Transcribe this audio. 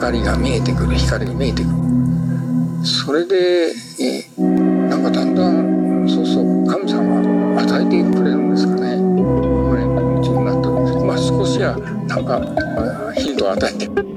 光が見えてくる。それで、なんかだんだんそう神様が与えてくれるんですかね。これ夢中になってるんです。少しはなんかヒントを与えて